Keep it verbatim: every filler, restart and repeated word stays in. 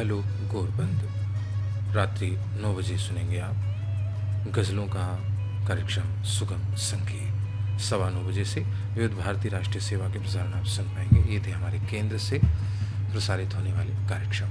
Hello Gorband. रात्रि नौ बजे सुनेंगे आप गज़लों का कार्यक्रम सुगम संगीत। सवा नौ बजे से विविध भारती राष्ट्रीय सेवा के प्रसारण आप सुन पाएंगे। ये थे हमारे केंद्र से प्रसारित होने वाले कार्यक्रम।